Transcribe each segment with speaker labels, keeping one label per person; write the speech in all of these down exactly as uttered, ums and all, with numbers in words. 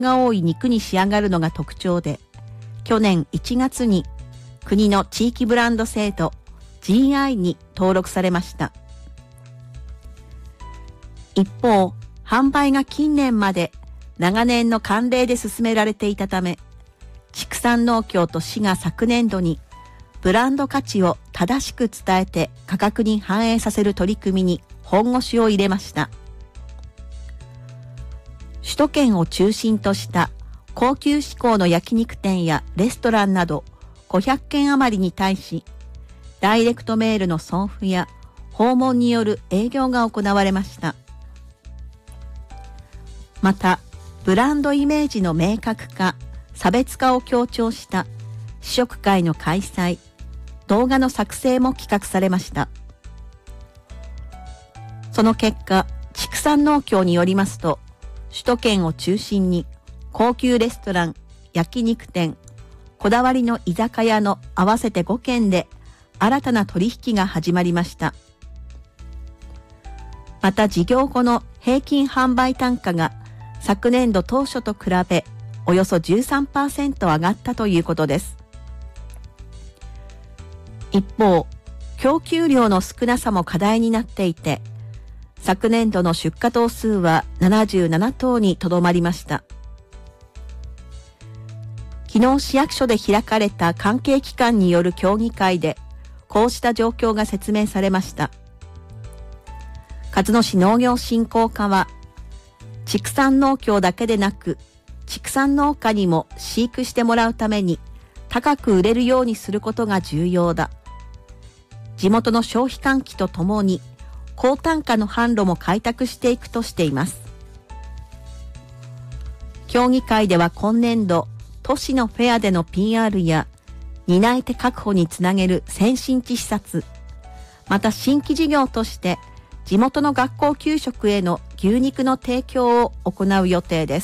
Speaker 1: が多い肉に仕上がるのが特徴で、去年いちがつに国の地域ブランド制度 ジーアイ に登録されました。一方、販売が近年まで長年の慣例で進められていたため、畜産農協と市が昨年度にブランド価値を正しく伝えて価格に反映させる取り組みに本腰を入れました。首都圏を中心とした高級志向の焼肉店やレストランなどごひゃくけん余りに対し、ダイレクトメールの送付や訪問による営業が行われました。また、ブランドイメージの明確化、差別化を強調した試食会の開催、動画の作成も企画されました。その結果、畜産農協によりますと、首都圏を中心に高級レストラン、焼肉店、こだわりの居酒屋の合わせてごけんで新たな取引が始まりました。また事業後の平均販売単価が昨年度当初と比べおよそ じゅうさんパーセント 上がったということです。一方、供給量の少なさも課題になっていて、昨年度の出荷頭数はななじゅうななとうにとどまりました。昨日市役所で開かれた関係機関による協議会で、こうした状況が説明されました。勝野市農業振興課は、畜産農協だけでなく、畜産農家にも飼育してもらうために高く売れるようにすることが重要だ。地元の消費喚起とともに高単価の販路も開拓していくとしています。協議会では今年度、都市のフェアでの ピーアール や担い手確保につなげる先進地視察、また新規事業として地元の学校給食への牛肉の提供を行う予定です。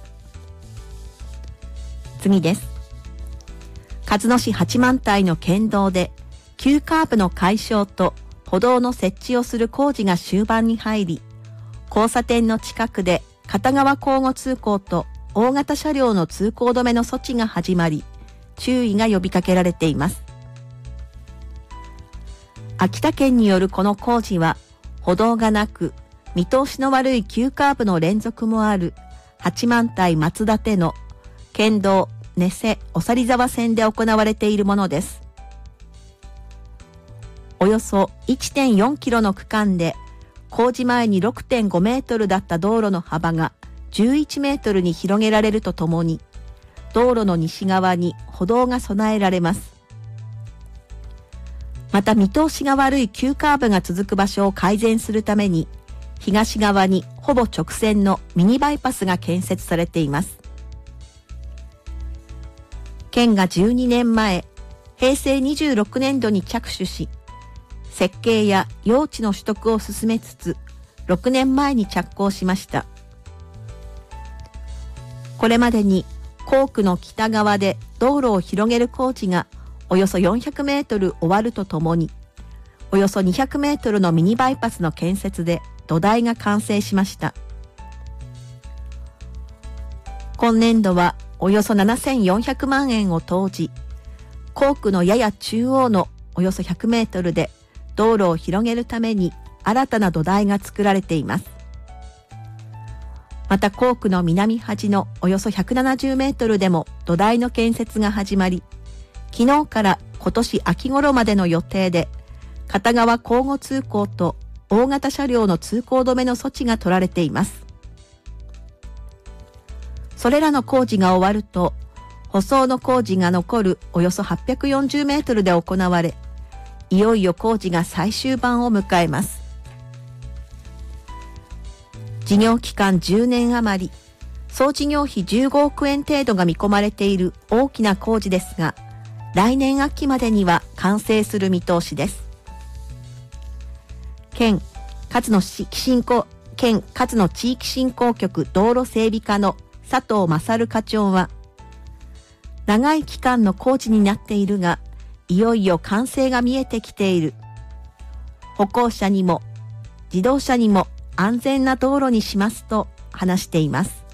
Speaker 1: 次です。勝野市八幡平の県道で急カーブの解消と歩道の設置をする工事が終盤に入り、交差点の近くで片側交互通行と大型車両の通行止めの措置が始まり、注意が呼びかけられています。秋田県によるこの工事は、歩道がなく、見通しの悪い急カーブの連続もある八幡平松立の県道根瀬おさり沢線で行われているものです。およそ いってんよんキロの区間で、工事前に ろくてんごメートルだった道路の幅がじゅういちメートルに広げられるとともに、道路の西側に歩道が備えられます。また見通しが悪い急カーブが続く場所を改善するために、東側にほぼ直線のミニバイパスが建設されています。県がじゅうにねんまえ、へいせいにじゅうろくねんどに着手し、設計や用地の取得を進めつつ、ろくねんまえに着工しました。これまでに校区の北側で道路を広げる工事がおよそよんひゃくメートル終わるとともに、およそにひゃくメートルのミニバイパスの建設で土台が完成しました。今年度はおよそななせんよんひゃくまんえんを投じ、校区のやや中央のおよそひゃくメートルで道路を広げるために新たな土台が作られています。また校区の南端のおよそひゃくななじゅうメートルでも土台の建設が始まり、昨日から今年秋頃までの予定で、片側交互通行と大型車両の通行止めの措置が取られています。それらの工事が終わると、舗装の工事が残るおよそはっぴゃくよんじゅうメートルで行われ、いよいよ工事が最終盤を迎えます。事業期間じゅうねん余り、総事業費じゅうごおくえん程度が見込まれている大きな工事ですが、来年秋までには完成する見通しです。県勝野市振興県勝野地域振興局道路整備課の佐藤勝課長は、長い期間の工事になっているが、いよいよ完成が見えてきている。歩行者にも自動車にも安全な道路にしますと話しています。